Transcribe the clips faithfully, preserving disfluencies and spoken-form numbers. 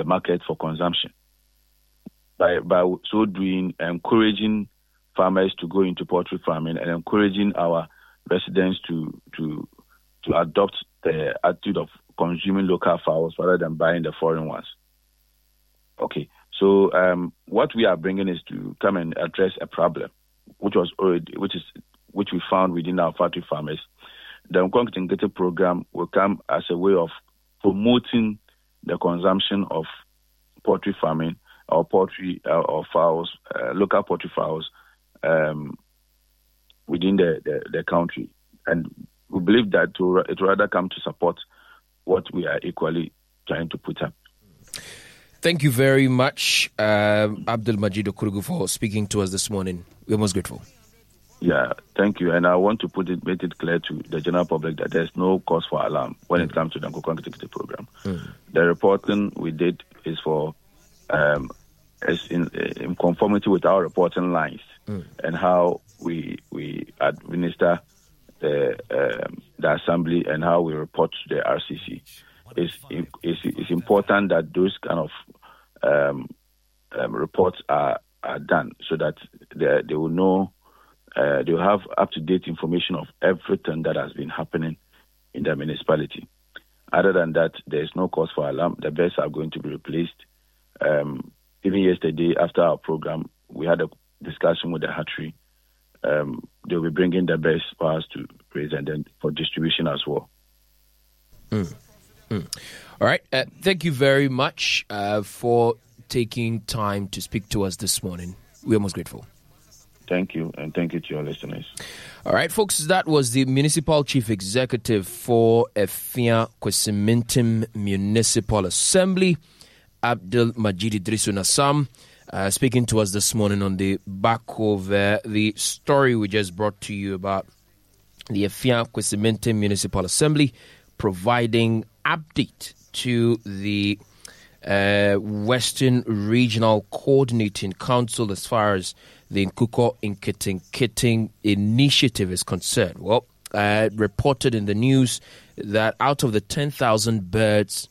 market for consumption. By by so doing, encouraging farmers to go into poultry farming and encouraging our residents to to to adopt the attitude of consuming local fowls rather than buying the foreign ones. Okay, so um, what we are bringing is to come and address a problem, which was already, which is which we found within our factory farmers. The Nkonkwo Nketenkete program will come as a way of promoting the consumption of poultry farming or poultry uh, or fowls, uh, local poultry fowls um, within the, the, the country. And we believe that it will, it will rather come to support what we are equally trying to put up. Thank you very much, uh, Abdul Majid Okurugu, for speaking to us this morning. We're most grateful. Yeah, thank you. And I want to put it, make it clear to the general public that there's no cause for alarm when mm. it comes to the Nkonkwo Nketenkete program. Mm. The reporting we did is for um, is in, in conformity with our reporting lines mm. and how we we administer the um, the assembly and how we report to the R C C. It's, it's, it's important that those kind of um, um, reports are, are done so that they, they will know. Uh, they will have up-to-date information of everything that has been happening in the municipality. Other than that, there is no cause for alarm. The birds are going to be replaced. Um, even yesterday, after our program, we had a discussion with the hatchery. Um, they will be bringing the birds for us to raise and then for distribution as well. Mm. Mm. All right. Uh, thank you very much uh, for taking time to speak to us this morning. We are most grateful. Thank you, and thank you to your listeners. All right, folks, that was the Municipal Chief Executive for Efia Kwesimintim Municipal Assembly, Abdul Majid Idrisu Nassam, uh, speaking to us this morning on the back of uh, the story we just brought to you about the Efia Kwesimintim Municipal Assembly providing update to the uh, Western Regional Coordinating Council as far as the Nkonkwo Nketenkete initiative is concerned. Well, uh, reported in the news that out of the ten thousand birds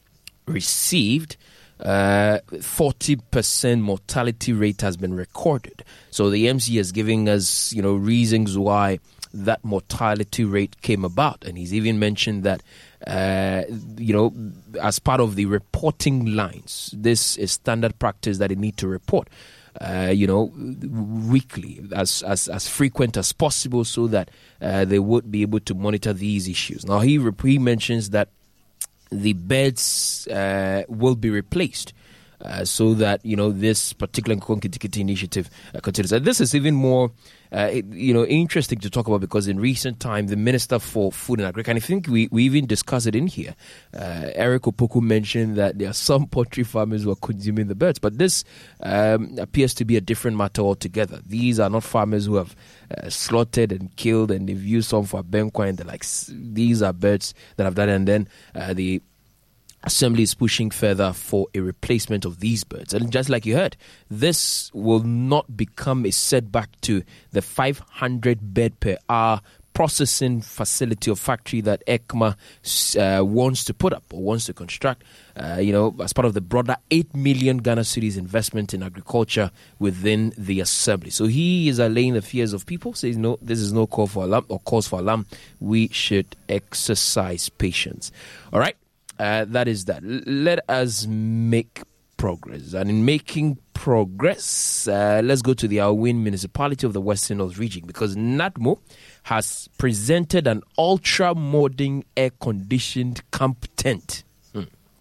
received, uh, forty percent mortality rate has been recorded. So the M C is giving us, you know, reasons why that mortality rate came about. And he's even mentioned that, uh, you know, as part of the reporting lines, this is standard practice that they need to report. Uh, you know, weekly, as, as as frequent as possible, so that uh, they would be able to monitor these issues. Now, he he mentions that the beds uh, will be replaced, uh, so that, you know, this particular Nkonkwo Nketenkete initiative uh, continues. And this is even more, uh, it, you know, interesting to talk about, because in recent time, the Minister for Food and Agriculture, and I think we, we even discussed it in here, uh, Eric Opoku mentioned that there are some poultry farmers who are consuming the birds, but this um, appears to be a different matter altogether. These are not farmers who have uh, slaughtered and killed and they've used some for benkwa and the likes. These are birds that have done, and then uh, the Assembly is pushing further for a replacement of these birds. And just like you heard, this will not become a setback to the five hundred bed per hour processing facility or factory that E C M A uh, wants to put up or wants to construct, uh, you know, as part of the broader eight million Ghana cedis investment in agriculture within the Assembly. So he is allaying the fears of people, says, no, this is no call for alarm or cause for alarm. We should exercise patience. All right. Uh, that is that. L- let us make progress. And in making progress, uh, let's go to the Awin municipality of the Western North region, because NADMO has presented an ultra-modern air-conditioned camp tent hmm.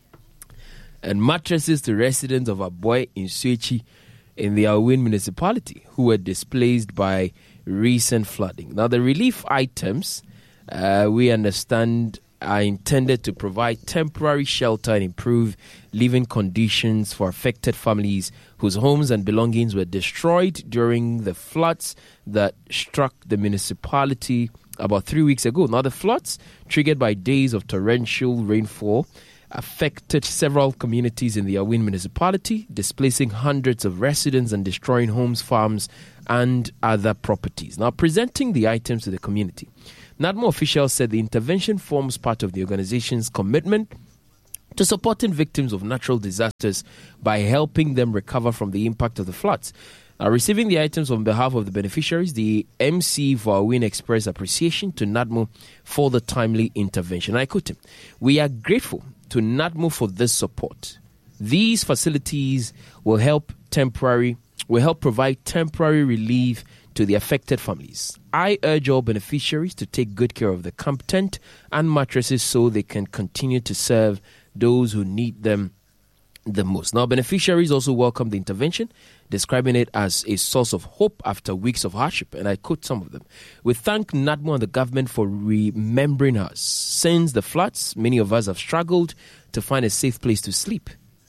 and mattresses to residents of Aboy in Suechi in the Awin municipality who were displaced by recent flooding. Now, the relief items, uh, we understand, are intended to provide temporary shelter and improve living conditions for affected families whose homes and belongings were destroyed during the floods that struck the municipality about three weeks ago. Now, the floods, triggered by days of torrential rainfall, affected several communities in the Awin municipality, displacing hundreds of residents and destroying homes, farms, and other properties. Now, presenting the items to the community, NADMO officials said the intervention forms part of the organization's commitment to supporting victims of natural disasters by helping them recover from the impact of the floods. Uh, receiving the items on behalf of the beneficiaries, the M C for Awin expressed appreciation to NADMO for the timely intervention. I quote him, "We are grateful to NADMO for this support. These facilities will help temporary will help provide temporary relief to the affected families. I urge all beneficiaries to take good care of the camp tent and mattresses so they can continue to serve those who need them the most." Now, beneficiaries also welcomed the intervention, describing it as a source of hope after weeks of hardship. And I quote some of them. "We thank NADMO and the government for remembering us. Since the floods, many of us have struggled to find a safe place to sleep.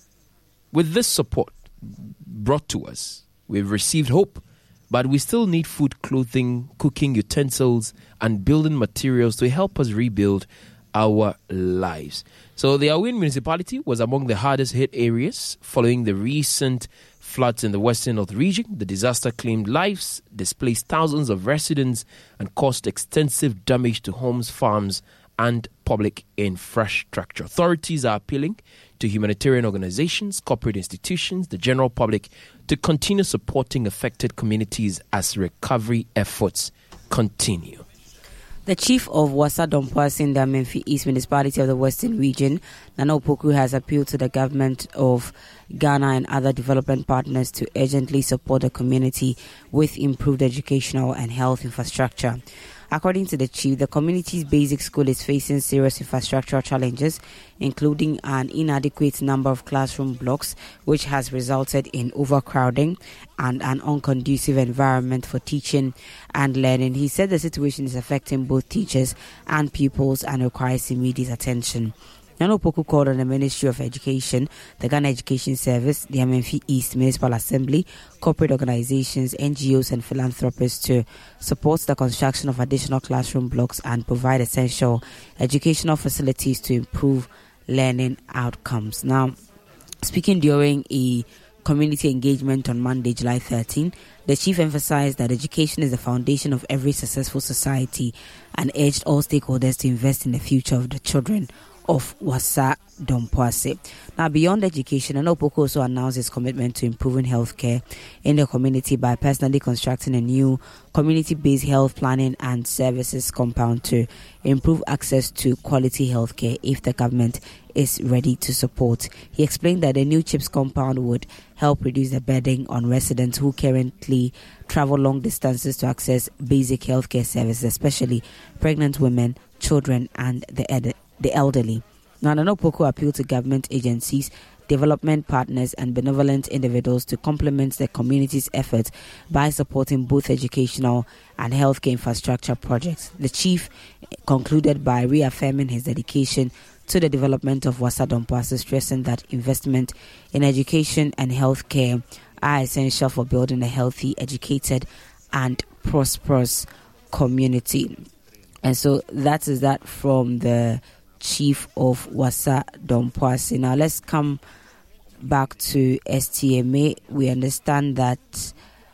With this support brought to us, we've received hope, but we still need food, clothing, cooking utensils, and building materials to help us rebuild our lives." So the Awin municipality was among the hardest hit areas following the recent floods in the western north region. The disaster claimed lives, displaced thousands of residents, and caused extensive damage to homes, farms, and public infrastructure. Authorities are appealing to humanitarian organizations, corporate institutions, the general public to continue supporting affected communities as recovery efforts continue. The chief of Wassa Dompoase in the Amenfi East Municipality of the Western Region, Nana Opoku, has appealed to the government of Ghana and other development partners to urgently support the community with improved educational and health infrastructure. According to the chief, the community's basic school is facing serious infrastructural challenges, including an inadequate number of classroom blocks, which has resulted in overcrowding and an unconducive environment for teaching and learning. He said the situation is affecting both teachers and pupils and requires immediate attention. Nana Opoku called on the Ministry of Education, the Ghana Education Service, the Amenfi East Municipal Assembly, corporate organizations, N G Os and philanthropists to support the construction of additional classroom blocks and provide essential educational facilities to improve learning outcomes. Now, speaking during a community engagement on Monday, July thirteenth, the chief emphasized that education is the foundation of every successful society and urged all stakeholders to invest in the future of the children of Wassa Dompoase. Now, beyond education, Nana Opoku also announced his commitment to improving healthcare in the community by personally constructing a new community-based health planning and services compound to improve access to quality healthcare if the government is ready to support. He explained that the new CHIPS compound would help reduce the burden on residents who currently travel long distances to access basic healthcare services, especially pregnant women, children, and the ed- the elderly. Now, Nana Opoku appealed to government agencies, development partners, and benevolent individuals to complement the community's efforts by supporting both educational and healthcare infrastructure projects. The chief concluded by reaffirming his dedication to the development of Wassa Dompoase, stressing that investment in education and healthcare are essential for building a healthy, educated, and prosperous community. And so that is that from the chief of Wassa Dompoase. Now let's come back to S T M A. We understand that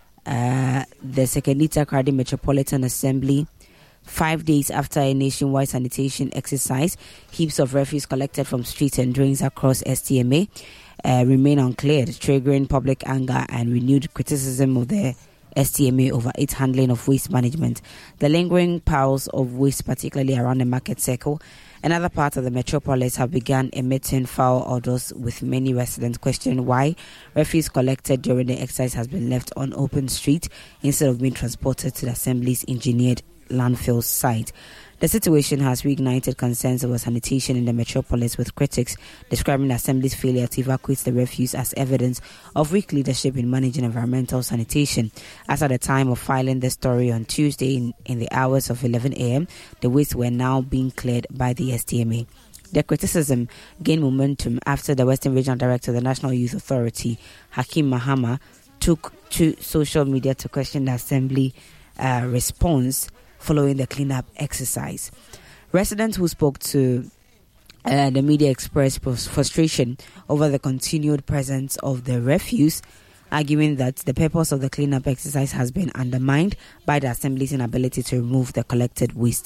uh, the Sekendita Kradi Metropolitan Assembly, five days after a nationwide sanitation exercise, heaps of refuse collected from streets and drains across S T M A uh, remain uncleared, triggering public anger and renewed criticism of the S T M A over its handling of waste management. The lingering piles of waste, particularly around the market circle and other parts of the metropolis, have begun emitting foul odors, with many residents questioning why refuse collected during the exercise has been left on open street instead of being transported to the Assembly's engineered landfill site. The situation has reignited concerns over sanitation in the metropolis, with critics describing the Assembly's failure to evacuate the refuse as evidence of weak leadership in managing environmental sanitation. As at the time of filing the story on Tuesday in, in the hours of eleven a.m., the waste were now being cleared by the S T M A. The criticism gained momentum after the Western Regional Director of the National Youth Authority, Hakeem Mahama, took to social media to question the Assembly uh, response following the cleanup exercise. Residents who spoke to uh, the media expressed frustration over the continued presence of the refuse, arguing that the purpose of the cleanup exercise has been undermined by the Assembly's inability to remove the collected waste.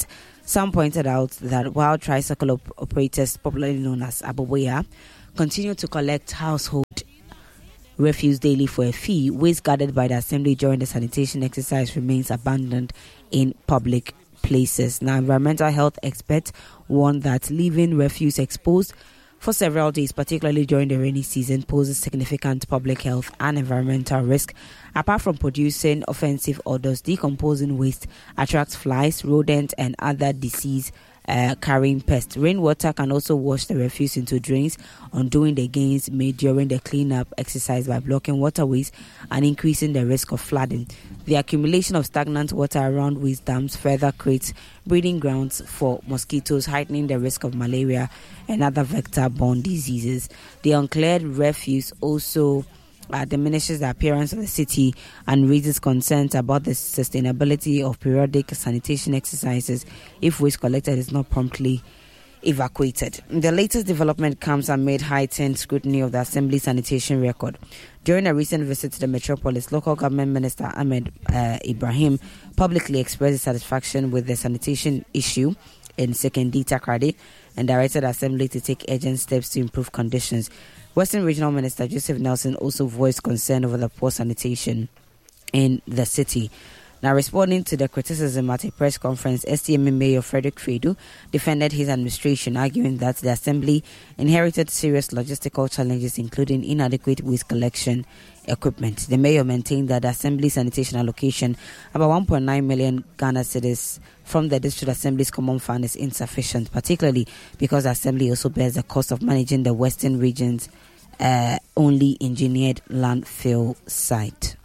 Some pointed out that while tricycle op- operators, popularly known as Aboboya, continue to collect household refuse daily for a fee, waste gathered by the assembly during the sanitation exercise remains abandoned in public places. Now, environmental health experts warn that leaving refuse exposed for several days, particularly during the rainy season, poses significant public health and environmental risk. Apart from producing offensive odors, decomposing waste attracts flies, rodents, and other disease Uh, carrying pests. Rainwater can also wash the refuse into drains, undoing the gains made during the cleanup exercise by blocking waterways and increasing the risk of flooding. The accumulation of stagnant water around waste dams further creates breeding grounds for mosquitoes, heightening the risk of malaria and other vector-borne diseases. The uncleared refuse also Uh, diminishes the appearance of the city and raises concerns about the sustainability of periodic sanitation exercises if waste collected is not promptly evacuated. The latest development comes amid heightened scrutiny of the Assembly sanitation record. During a recent visit to the metropolis, local government minister Ahmed uh, Ibrahim publicly expressed satisfaction with the sanitation issue in Sekondi Takoradi and directed the Assembly to take urgent steps to improve conditions. Western Regional Minister Joseph Nelson also voiced concern over the poor sanitation in the city. Now, responding to the criticism at a press conference, S T M A Mayor Frederick Fredu defended his administration, arguing that the Assembly inherited serious logistical challenges, including inadequate waste collection equipment. The mayor maintained that the Assembly sanitation allocation, about one point nine million Ghana cedis from the District Assembly's Common Fund, is insufficient, particularly because the Assembly also bears the cost of managing the Western region's uh, only engineered landfill site.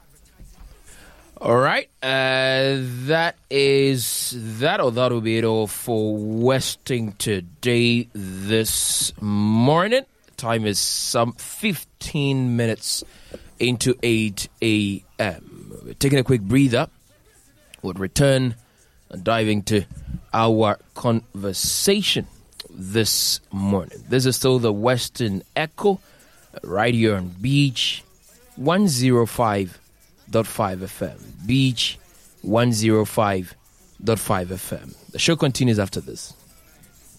All right, uh, that is that, or that will be it all for Westing today this morning. Time is some fifteen minutes into eight a.m. We're taking a quick breather. We'll return and dive into our conversation this morning. This is still the Western Echo right here on Beach one oh five point five F M. Beach one oh five point five F M. The show continues after this.